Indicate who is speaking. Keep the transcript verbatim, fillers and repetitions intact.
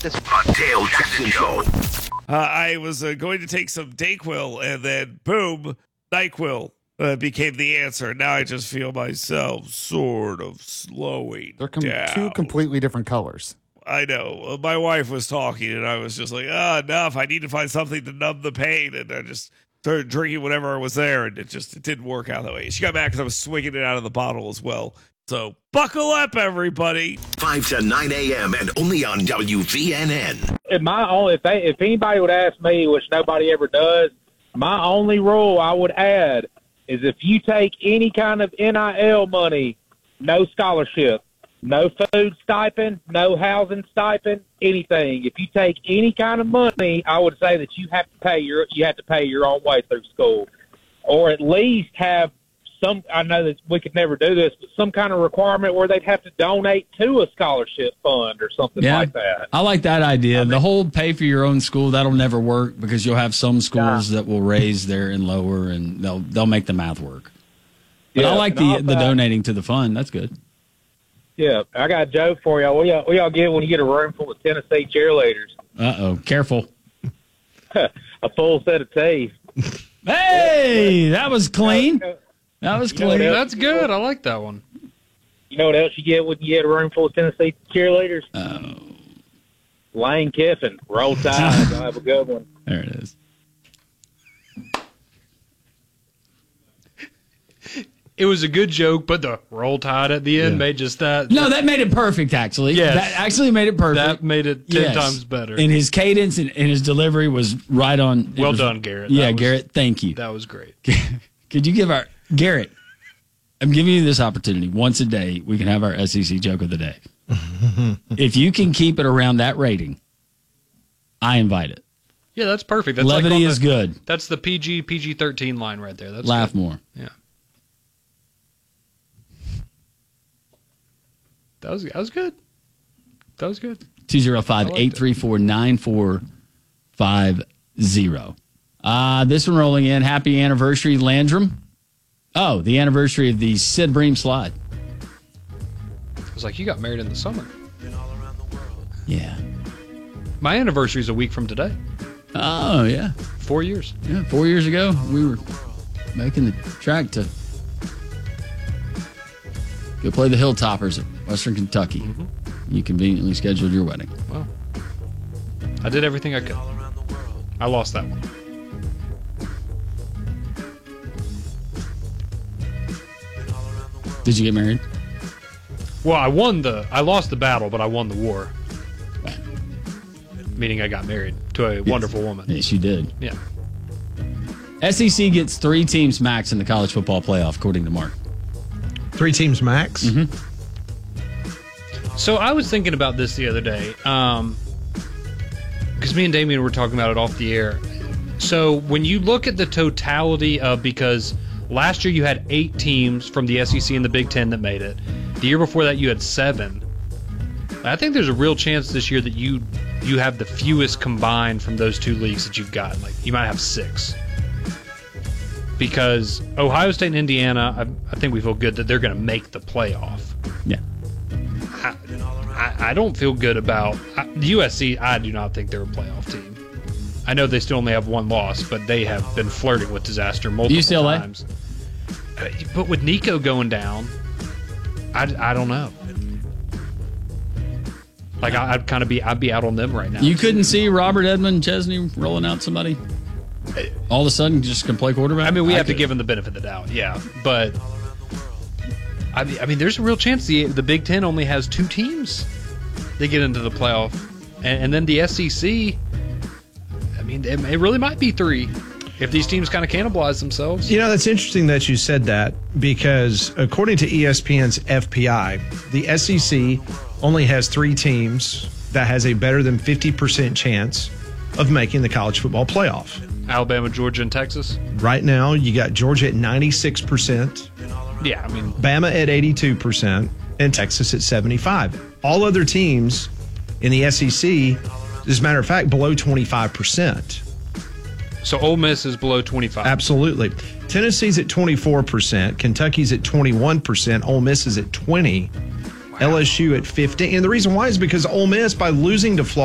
Speaker 1: this. The Dale Jackson Show.
Speaker 2: Uh, I was uh, going to take some Dayquil, and then boom, NyQuil uh, became the answer. Now I just feel myself sort of slowing
Speaker 3: They're com-
Speaker 2: down.
Speaker 3: two completely different colors.
Speaker 2: I know. Uh, my wife was talking, and I was just like, ah, enough. I need to find something to numb the pain. And I just started drinking whatever was there, and it just it didn't work out that way. She got mad because I was swinging it out of the bottle as well. So buckle up, everybody.
Speaker 1: five to nine a.m. and only on W V N N.
Speaker 4: If my only, if they, if anybody would ask me, which nobody ever does, my only rule I would add is if you take any kind of N I L money, no scholarship, no food stipend, no housing stipend, anything. If you take any kind of money, I would say that you have to pay your you have to pay your own way through school, or at least have some. I know that we could never do this, but some kind of requirement where they'd have to donate to a scholarship fund or something
Speaker 5: Yeah,
Speaker 4: like that.
Speaker 5: I like that idea.
Speaker 4: I mean,
Speaker 5: the whole pay for your own school, that'll never work because you'll have some schools
Speaker 4: Yeah.
Speaker 5: that will raise their and lower, and they'll they'll make the math work. But
Speaker 4: Yeah,
Speaker 5: I like
Speaker 4: and
Speaker 5: the
Speaker 4: all
Speaker 5: the
Speaker 4: that-
Speaker 5: donating to the fund. That's good.
Speaker 4: Yeah, I got a joke for y'all. What y'all, what y'all get when you get a room full of Tennessee cheerleaders?
Speaker 5: Uh-oh. Careful.
Speaker 4: A full set of teeth.
Speaker 5: Hey, that was clean. That was
Speaker 4: You know
Speaker 5: clean.
Speaker 4: what else?
Speaker 6: That's good. I like that one.
Speaker 4: You know what else you get when you get a room full of Tennessee cheerleaders?
Speaker 5: Oh,
Speaker 4: Lane Kiffin. Roll Tide. Y'all have a good one.
Speaker 5: there it is.
Speaker 6: It was a good joke, but the roll tide at the end
Speaker 5: Yeah.
Speaker 6: made just that.
Speaker 5: No, that made it perfect, actually.
Speaker 6: Yes.
Speaker 5: That actually made it perfect.
Speaker 6: That made it ten
Speaker 5: Yes.
Speaker 6: times better.
Speaker 5: And his cadence and, and his delivery was right on. It
Speaker 6: Well
Speaker 5: was-
Speaker 6: done, Garrett.
Speaker 5: Yeah,
Speaker 6: That was-
Speaker 5: Garrett, thank you.
Speaker 6: That was great.
Speaker 5: Could you give our Garrett? I'm giving you this opportunity. Once a day, we can have our S E C joke of the day. If you can keep it around that rating, I invite it.
Speaker 6: Yeah, that's perfect. That's
Speaker 5: Levity
Speaker 6: like on
Speaker 5: is
Speaker 6: the,
Speaker 5: good.
Speaker 6: That's the P G P G thirteen line right there. That's
Speaker 5: Laugh
Speaker 6: good.
Speaker 5: more.
Speaker 6: Yeah. That was that was good. That was good.
Speaker 5: two oh five, eight three four, nine four five zero. Uh, this one rolling in. Happy anniversary, Landrum. Oh, the anniversary of the Sid Bream slide.
Speaker 6: I was like, you got married in the summer.
Speaker 5: Yeah.
Speaker 6: My anniversary is a week from today.
Speaker 5: Oh, yeah.
Speaker 6: Four years.
Speaker 5: Yeah, four years ago, we were making the track to go play the Hilltoppers at Western Kentucky.
Speaker 6: Mm-hmm.
Speaker 5: You conveniently scheduled your wedding.
Speaker 6: Well, I did everything I could. I lost that one.
Speaker 5: Did you get married?
Speaker 6: Well, I won the. I lost the battle, but I won the war. Meaning I got married to a
Speaker 5: Yes.
Speaker 6: wonderful woman.
Speaker 5: Yes, you did.
Speaker 6: Yeah.
Speaker 5: S E C gets three teams max in the college football playoff, according to Mark.
Speaker 7: Three teams max?
Speaker 5: Mm-hmm.
Speaker 6: So I was thinking about this the other day, um, because me and Damien were talking about it off the air. So when you look at the totality of, because last year you had eight teams from the S E C and the Big Ten that made it. The year before that you had seven. I think there's a real chance this year that you you have the fewest combined from those two leagues that you've got. Like you might have six. Because Ohio State and Indiana, I, I think we feel good that they're going to make the playoff.
Speaker 5: Yeah.
Speaker 6: I, I, I don't feel good about I, U S C. I do not think they're a playoff team. I know they still only have one loss, but they have been flirting with disaster multiple
Speaker 5: U C L A?
Speaker 6: times. Uh, But with Nico going down, I, I don't know. Like I, I'd kind of be I'd be out on them right now.
Speaker 5: You couldn't see Robert Edmond Chesney rolling out somebody? All of a sudden, just can play quarterback?
Speaker 6: I mean, we
Speaker 5: I
Speaker 6: have to
Speaker 5: could.
Speaker 6: give them the benefit of the doubt, yeah. But I mean, I mean, there's a real chance the the Big Ten only has two teams that get into the playoff, and, and then the S E C. I mean, it, it really might be three if these teams kind of cannibalize themselves.
Speaker 7: You know, that's interesting that you said that because according to E S P N's F P I, the S E C only has three teams that has a better than fifty percent chance of making the college football playoff.
Speaker 6: Alabama, Georgia, and Texas.
Speaker 7: Right now, you got Georgia at ninety-six percent,
Speaker 6: Yeah, I mean,
Speaker 7: Bama at eighty-two percent, and Texas at seventy-five. All other teams in the S E C, as a matter of fact, below twenty-five percent.
Speaker 6: so Ole Miss is below twenty-five.
Speaker 7: Absolutely. Tennessee's at twenty-four percent, Kentucky's at twenty-one percent, Ole Miss is at twenty, L S U at fifteen. And the reason why is because Ole Miss, by losing to Florida,